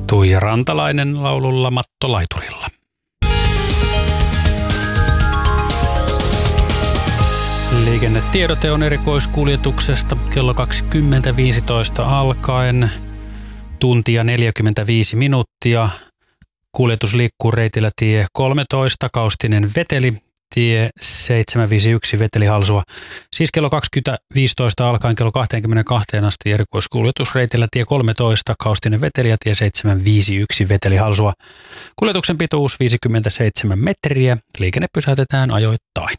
Tuija Rantalainen laululla Matto Laiturilla. Liikennetiedote on erikoiskuljetuksesta kello 20.15 alkaen. Tuntia 45 minuuttia. Kuljetus liikkuu reitillä tie 13, Kaustinen Veteli, tie 751 Veteli Halsua. Siis kello 20.15 alkaen kello 22 asti erikoiskuljetus reitillä tie 13, Kaustinen Veteli ja tie 751 Veteli Halsua. Kuljetuksen pituus 57 metriä. Liikenne pysäytetään ajoittain.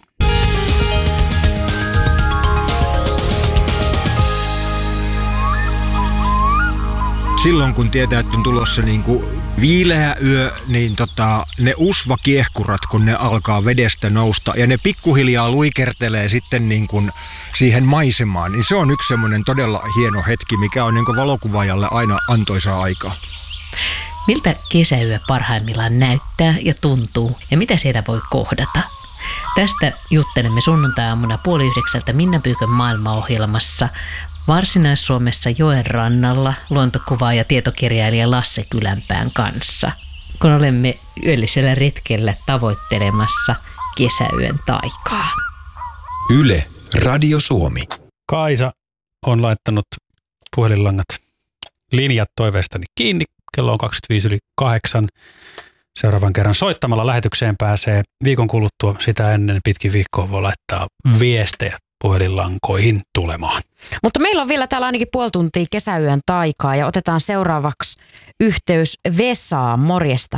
Silloin kun tietää, että on tulossa niin kuin viileä yö, niin ne usvakiehkurat, kun ne alkaa vedestä nousta ja ne pikkuhiljaa luikertelee sitten niin kuin siihen maisemaan, niin se on yksi semmoinen todella hieno hetki, mikä on niin kuin valokuvaajalle aina antoisaa aikaa. Miltä kesäyö parhaimmillaan näyttää ja tuntuu ja mitä siellä voi kohdata? Tästä juttelemme sunnuntai-aamuna 8:30 Minna Pyykön maailmaohjelmassa Varsinais-Suomessa joen rannalla luontokuvaaja ja tietokirjailija Lasse Kylänpään kanssa, kun olemme yöllisellä retkellä tavoittelemassa kesäyön taikaa. Yle, Radio Suomi. Kaisa on laittanut puhelinlangat linjat toiveestani kiinni. Kello on 25:08. Seuraavan kerran soittamalla lähetykseen pääsee viikon kuluttua. Sitä ennen pitkin viikkoa voi laittaa viestejä puhelinlankoihin tulemaan. Mutta meillä on vielä täällä ainakin puoli tuntia kesäyön taikaa ja otetaan seuraavaksi yhteys Vesaan. Morjesta.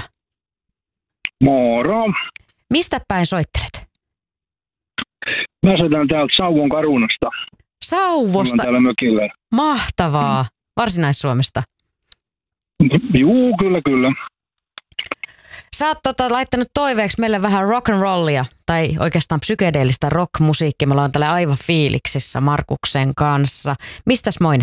Moro. Mistä päin soittelet? Mä soitan täältä Sauvon Karunasta. Sauvosta? Täällä mökillä. Mahtavaa. Varsinais-Suomesta. Juu, kyllä. Sä oot laittanut toiveeksi meille vähän rock and rollia, tai oikeastaan psykedeellistä rockmusiikkia. Me ollaan täällä aivan fiiliksissä Markuksen kanssa. Mistäs moinen?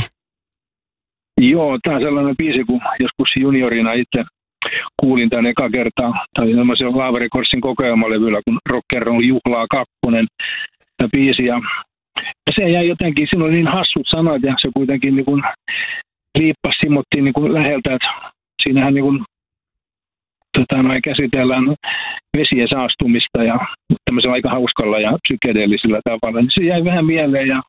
Joo, tää on sellainen biisi, kun joskus juniorina itse kuulin tän eka kertaa. Tai semmoisen Love Recordsin kokoelmalevyllä, kun Rock and Roll Juhlaa 2. Tämä biisi. Ja se jäi jotenkin, siinä oli niin hassut sanat ja se kuitenkin niin kuin liippasi Simottiin niin kuin läheltä, että siinähän niin kuin käsitellään vesien saastumista ja tämmöisellä aika hauskalla ja psykedeellisellä tavalla. Niin se jäi vähän mieleen ja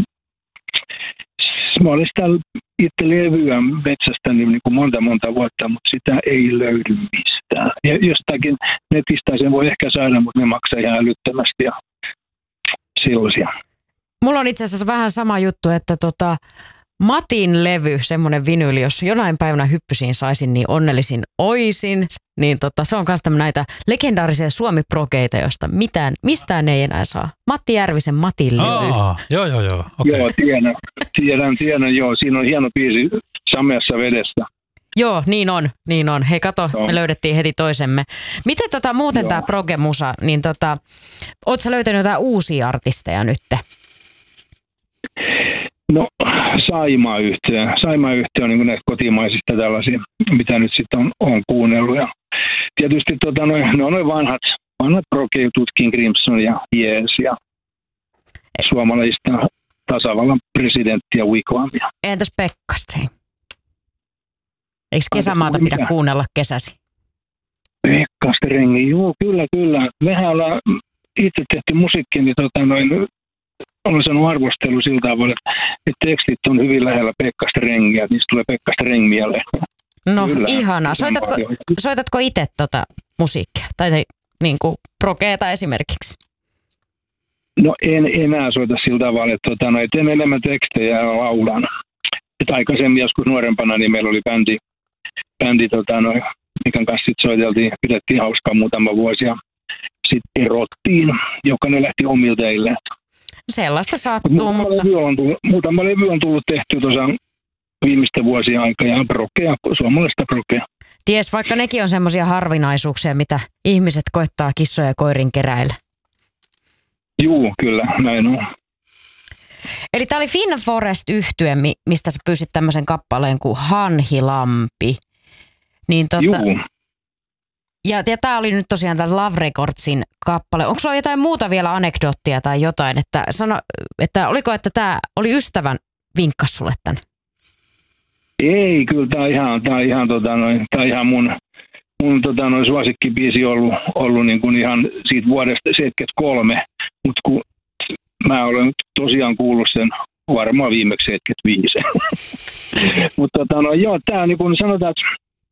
mä olin sitä itse levyä metsästä niin kuin monta vuotta, mutta sitä ei löydy mistään. Ja jostakin netistä sen voi ehkä saada, mutta ne maksaa ihan älyttömästi ja sellaisia. Mulla on itse asiassa vähän sama juttu, että Matin levy, semmoinen vinyyli, jos jonain päivänä hyppysiin saisin, niin onnellisin oisin. Niin se on myös näitä legendaarisia suomi-progeita, joista mistään ei enää saa. Matti Järvisen Matin levy. Joo. Okay. Joo, tiedän, joo. Siinä on hieno biisi Sameassa vedessä. Joo, niin on. Hei kato, me löydettiin heti toisemme. Miten muuten tämä proge-musa, niin oot sä löytänyt jotain uusia artisteja nyt? No, Saimaa-yhtiö on niin näistä kotimaisista tällaisia, mitä nyt sitten on kuunnellut. Ja tietysti ne on vanhat proge-jutut, King Crimson ja Yes ja suomalaisista tasavallan presidenttiä Wigwamia. Entäs Pekka Sträng? Eikö kesämaata pidä kuunnella kesäsi? Pekka Sträng, joo, kyllä. Mehän ollaan itse tehty musiikkia, niin olen saanut arvostelu sillä tavalla, että tekstit on hyvin lähellä Pekka Strengiä, niistä tulee Pekka Streng mieleen. No kyllä, ihanaa. Soitatko itse musiikkia tai niin kuin progeeta esimerkiksi? No en enää soita sillä tavalla, että teen enemmän tekstejä ja laulan. Että aikaisemmin joskus nuorempana niin meillä oli bändi mikä kanssa sitten soiteltiin, pidettiin hauskaa muutama vuosi ja sitten erottiin, jokainen lähti omilta teille. Sellaista sattuu, mutta muutama levy on tullut tehty tuossa viimeisten vuosien aikaa ja suomalaista prokea. Ties, vaikka nekin on semmoisia harvinaisuuksia, mitä ihmiset koettaa kissoja ja koirin keräillä. Juu, kyllä, näin on. Eli tämä oli Finn Forest-yhtye, mistä sä pyysit tämmöisen kappaleen kuin Hanhilampi. Niin Juu. Ja tämä oli nyt tosiaan tämä Love Recordsin kappale. Onko sulla jotain muuta vielä anekdoottia tai jotain? Että oliko, että tämä oli ystävän vinkkas sulle tän? Ei, kyllä tämä on ihan mun suosikkibiisi ollut niin kuin ihan siitä vuodesta 73, mutta kun mä olen tosiaan kuullut sen varmaan viimeksi 75. Mutta tämä niin kuin sanotaan, että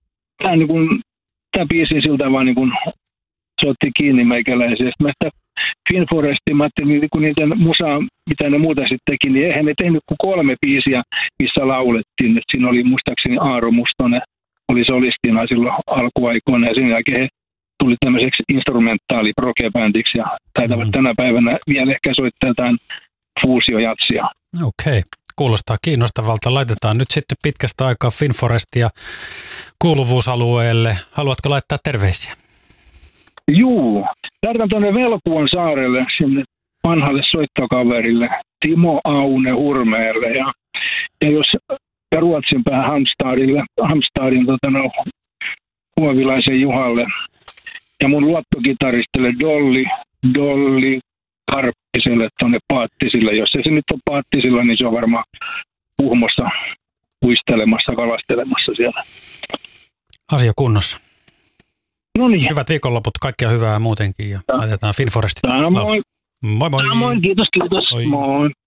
tämä biisi siltä vaan niin kuin se otti kiinni meikäläisestä. Mä Finforestin, mä ajattelin niin niiden musaa, mitä ne muuta sitten teki, niin eihän ne tehnyt kuin 3 biisiä, missä laulettiin. Et siinä oli muistaakseni Aaro Mustonen, oli solistina silloin alkuaikoina, ja sen jälkeen he tuli tämmöiseksi instrumentaali-proge-bändiksi, ja taitavat tänä päivänä vielä ehkä soittaa jotain fuusiojatsia. Okei, kuulostaa kiinnostavalta. Laitetaan nyt sitten pitkästä aikaa Finforestia kuuluvuusalueelle. Haluatko laittaa terveisiä? Juu, lähdetään tuonne Velkuon saarelle, sinne vanhalle soittokaverille, Timo Aune Hurmeelle ja Ruotsin päähän Halmstadin Huovilaisen Juhalle ja mun luottokitaristille Dolly Karppiselle tuonne Paattisille. Jos ei se nyt ole Paattisilla, niin se on varmaan Kuhmossa uistelemassa, kalastelemassa siellä. Asia kunnossa. No niin. Hyvät viikonloput, kaikkea hyvää muutenkin ja laitetaan Finforestit. Moi. Moi moi. Moi, kiitos. Moi. Moi.